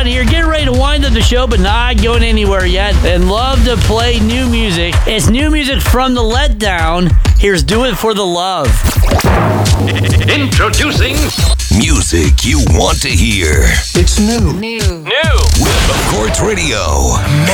One here, getting ready to wind up the show, but not going anywhere yet, and love to play new music. It's new music from The Letdown. Here's Do It For The Love. Introducing music you want to hear. It's new. New. With Quartz Radio.